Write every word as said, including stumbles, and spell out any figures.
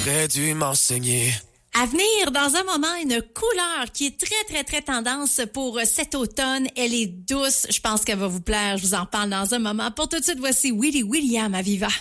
T'aurais dû m'enseigner. À venir, dans un moment, une couleur qui est très, très, très tendance pour cet automne. Elle est douce. Je pense qu'elle va vous plaire. Je vous en parle dans un moment. Pour tout de suite, voici Willy William à Viva.